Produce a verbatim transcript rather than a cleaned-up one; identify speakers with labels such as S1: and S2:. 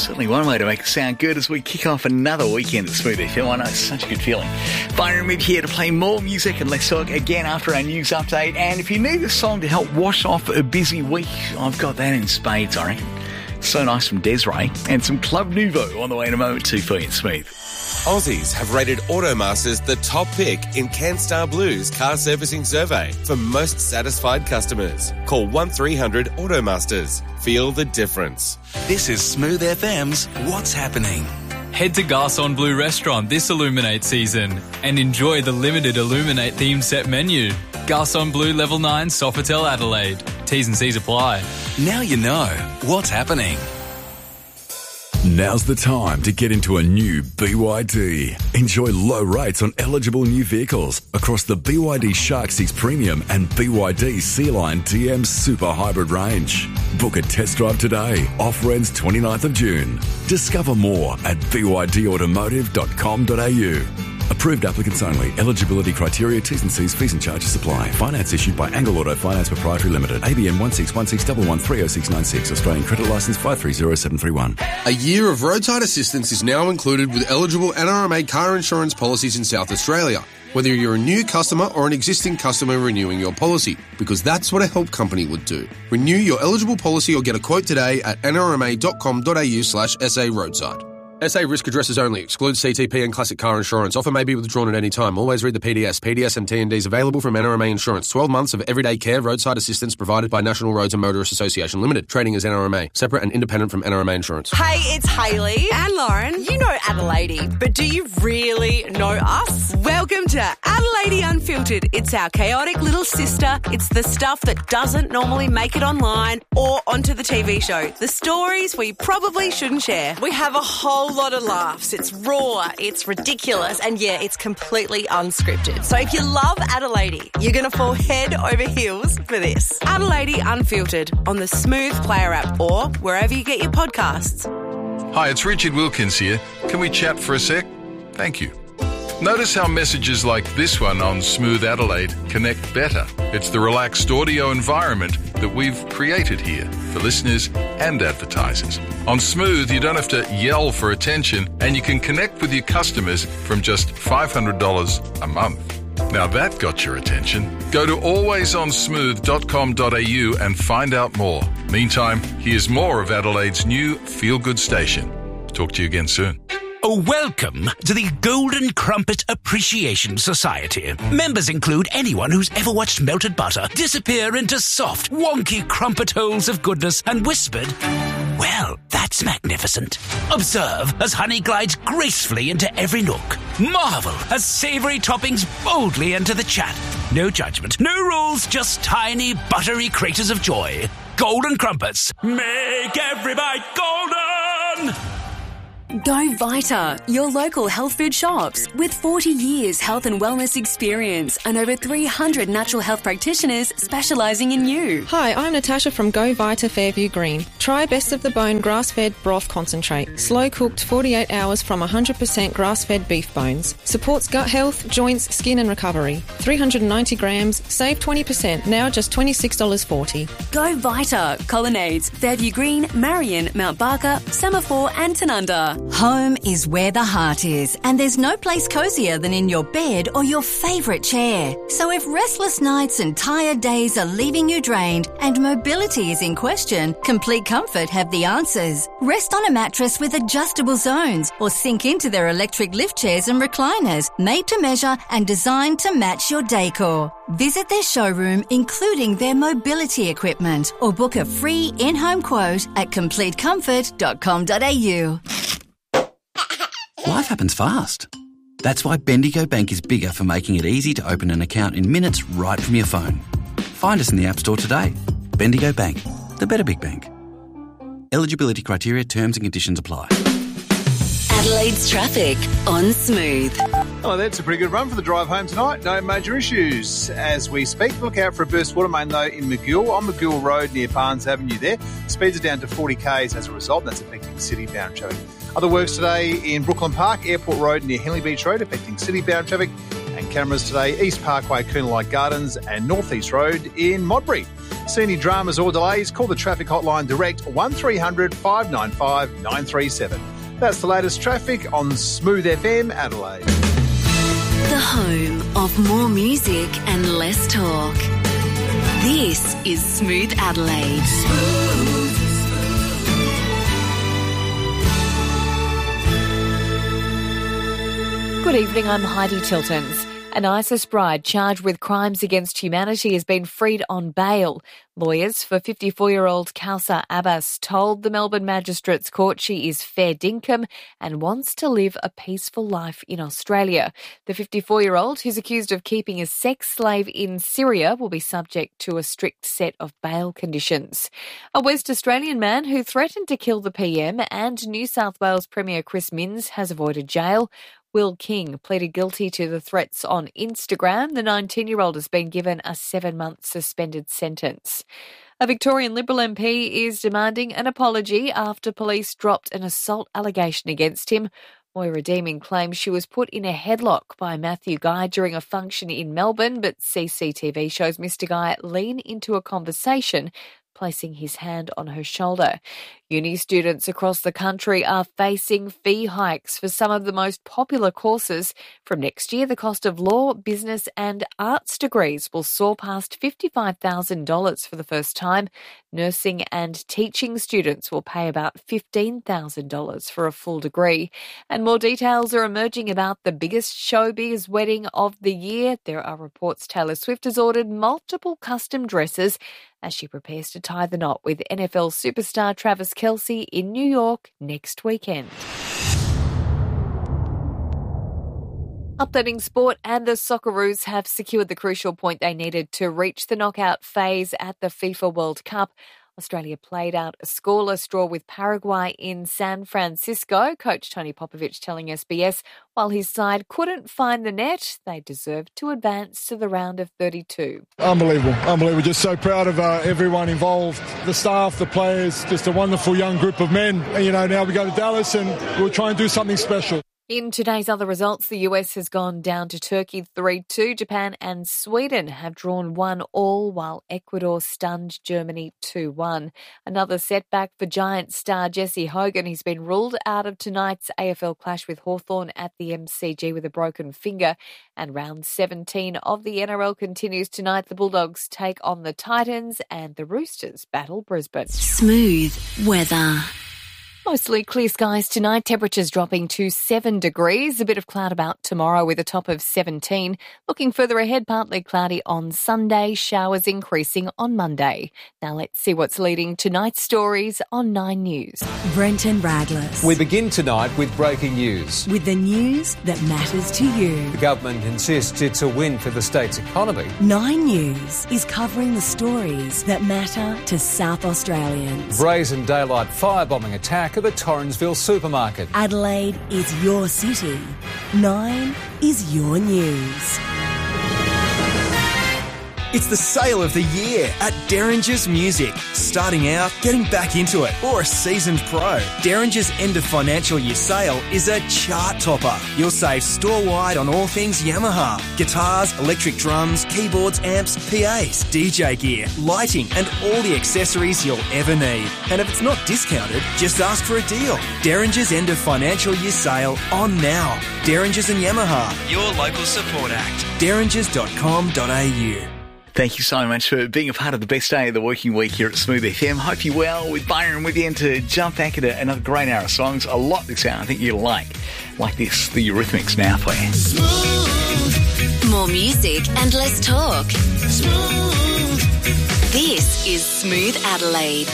S1: certainly one way to make it sound good as we kick off another weekend at Smooth F M. I know, it's such a good feeling. Byron Mid here to play more music and let's talk again after our news update. And if you need a song to help wash off a busy week, I've got that in spades, I reckon. So Nice from Desiree and some Club Nouveau on the way in a moment too for you at Smooth.
S2: Aussies have rated Automasters the top pick in CanStar Blue's car servicing survey for most satisfied customers. Call one three hundred Automasters. Feel the difference.
S3: This is Smooth F M's What's Happening.
S4: Head to Garçon Bleu restaurant this Illuminate season and enjoy the limited Illuminate theme set menu. Garçon Bleu Level nine Sofitel Adelaide. T's and C's apply.
S3: Now you know what's happening.
S5: Now's the time to get into a new B Y D. Enjoy low rates on eligible new vehicles across the B Y D Shark six Premium and B Y D Sea-Line D M Super Hybrid range. Book a test drive today. Offer ends twenty-ninth of June. Discover more at b y d automotive dot com dot a u. Approved applicants only. Eligibility criteria, T's and C's, fees and charges apply. Finance issued by Angle Auto Finance Proprietary Limited. A B N one six one six one one three oh six nine six. Australian credit licence five three zero seven three one.
S6: A year of roadside assistance is now included with eligible N R M A car insurance policies in South Australia, whether you're a new customer or an existing customer renewing your policy, because that's what a help company would do. Renew your eligible policy or get a quote today at n r m a dot com dot a u slash s a roadside. S A risk addresses only. Excludes C T P and classic car insurance. Offer may be withdrawn at any time. Always read the P D S. P D S and T and Ds available from N R M A Insurance. twelve months of everyday care roadside assistance provided by National Roads and Motorists Association Limited. Trading as N R M A. Separate and independent from N R M A Insurance.
S7: Hey, it's Hayley and Lauren. You know Adelaide, but do you really know us? Welcome to Adelaide Unfiltered. It's our chaotic little sister. It's the stuff that doesn't normally make it online or onto the T V show. The stories we probably shouldn't share. We have a whole lot of laughs. It's raw, it's ridiculous, and yeah, it's completely unscripted. So if you love Adelaide, you're going to fall head over heels for this. Adelaide Unfiltered on the Smooth Player app or wherever you get your podcasts.
S8: Hi, it's Richard Wilkins here. Can we chat for a sec? Thank you. Notice how messages like this one on Smooth Adelaide connect better. It's the relaxed audio environment that we've created here for listeners and advertisers. On Smooth, you don't have to yell for attention and you can connect with your customers from just five hundred dollars a month. Now that got your attention. Go to always on smooth dot com dot a u and find out more. Meantime, here's more of Adelaide's new feel-good station. Talk to you again soon.
S9: Oh, welcome to the Golden Crumpet Appreciation Society. Members include anyone who's ever watched melted butter disappear into soft, wonky crumpet holes of goodness and whispered, well, that's magnificent. Observe as honey glides gracefully into every nook. Marvel as savoury toppings boldly enter the chat. No judgment, no rules, just tiny, buttery craters of joy. Golden Crumpets. Make every bite golden!
S10: Go Vita, your local health food shops. With forty years health and wellness experience and over three hundred natural health practitioners specialising in you.
S11: Hi, I'm Natasha from Go Vita Fairview Green. Try Best of the Bone grass-fed broth concentrate. Slow-cooked forty-eight hours from one hundred percent grass-fed beef bones. Supports gut health, joints, skin and recovery. three hundred ninety grams, save twenty percent, now just twenty-six dollars forty.
S10: Go Vita, Colonnades, Fairview Green, Marion, Mount Barker, Semaphore and Tanunda.
S12: Home is where the heart is, and there's no place cosier than in your bed or your favourite chair. So if restless nights and tired days are leaving you drained and mobility is in question, Complete Comfort have the answers. Rest on a mattress with adjustable zones or sink into their electric lift chairs and recliners, made to measure and designed to match your decor. Visit their showroom, including their mobility equipment, or book a free in-home quote at complete comfort dot com dot a u.
S13: Life happens fast. That's why Bendigo Bank is bigger for making it easy to open an account in minutes right from your phone. Find us in the App Store today. Bendigo Bank, the better big bank. Eligibility criteria, terms and conditions apply.
S10: Adelaide's traffic on Smooth.
S14: Oh, that's a pretty good run for the drive home tonight. No major issues as we speak. Look out for a burst water main, though, in Magill, on Magill Road near Barnes Avenue there. Speeds are down to forty kays as a result. That's affecting city-bound traffic. Other works today in Brooklyn Park, Airport Road near Henley Beach Road, affecting city-bound traffic. And cameras today, East Parkway, Coonalite Gardens and North East Road in Modbury. See any dramas or delays? Call the traffic hotline direct one three hundred five nine five nine three seven. That's the latest traffic on Smooth F M Adelaide.
S10: The home of more music and less talk. This is Smooth Adelaide.
S15: Good evening, I'm Heidi Tiltons. An ISIS bride charged with crimes against humanity has been freed on bail. Lawyers for fifty-four-year-old Kausar Abbas told the Melbourne Magistrates Court she is fair dinkum and wants to live a peaceful life in Australia. The fifty-four-year-old, who's accused of keeping a sex slave in Syria, will be subject to a strict set of bail conditions. A West Australian man who threatened to kill the P M and New South Wales Premier Chris Minns has avoided jail. Will King pleaded guilty to the threats on Instagram. The nineteen-year-old has been given a seven-month suspended sentence. A Victorian Liberal M P is demanding an apology after police dropped an assault allegation against him. Moira Deeming claims she was put in a headlock by Matthew Guy during a function in Melbourne, but C C T V shows Mister Guy lean into a conversation, placing his hand on her shoulder. Uni students across the country are facing fee hikes for some of the most popular courses. From next year, the cost of law, business and arts degrees will soar past fifty-five thousand dollars for the first time. Nursing and teaching students will pay about fifteen thousand dollars for a full degree. And more details are emerging about the biggest showbiz wedding of the year. There are reports Taylor Swift has ordered multiple custom dresses as she prepares to tie the knot with N F L superstar Travis Kelce in New York next weekend. Updating sport, and the Socceroos have secured the crucial point they needed to reach the knockout phase at the FIFA World Cup. Australia played out a scoreless draw with Paraguay in San Francisco. Coach Tony Popovich telling S B S while his side couldn't find the net, they deserved to advance to the round of thirty-two.
S16: Unbelievable, unbelievable. Just so proud of uh, everyone involved, the staff, the players, just a wonderful young group of men. And, you know, now we go to Dallas and we'll try and do something special.
S15: In today's other results, the U S has gone down to Turkey three two. Japan and Sweden have drawn one all, while Ecuador stunned Germany two one. Another setback for Giants star Jesse Hogan. He's been ruled out of tonight's A F L clash with Hawthorn at the M C G with a broken finger. And round seventeen of the N R L continues tonight. The Bulldogs take on the Titans and the Roosters battle Brisbane.
S10: Smooth weather.
S15: Mostly clear skies tonight, temperatures dropping to seven degrees. A bit of cloud about tomorrow with a top of seventeen. Looking further ahead, partly cloudy on Sunday, showers increasing on Monday. Now let's see what's leading tonight's stories on Nine News.
S17: Brenton Radless.
S18: We begin tonight with breaking news.
S17: With the news that matters to you.
S18: The government insists it's a win for the state's economy.
S17: Nine News is covering the stories that matter to South Australians.
S18: Brazen daylight firebombing attack of a Torrensville supermarket.
S17: Adelaide is your city. Nine is your news.
S19: It's the sale of the year at Derringer's Music. Starting out, getting back into it, or a seasoned pro. Derringer's end of financial year sale is a chart topper. You'll save store-wide on all things Yamaha. Guitars, electric drums, keyboards, amps, P As, D J gear, lighting and all the accessories you'll ever need. And if it's not discounted, just ask for a deal. Derringer's end of financial year sale on now. Derringer's and Yamaha, your local support act. derringers dot com dot a u.
S1: Thank you so much for being a part of the best day of the working week here at Smooth F M. Hope you're well. With Byron with you, and to jump back into another great hour of songs. A lot this hour I think you'll like. Like this, the Eurythmics now for you.
S10: Smooth. More music and less talk. Smooth. This is Smooth Adelaide.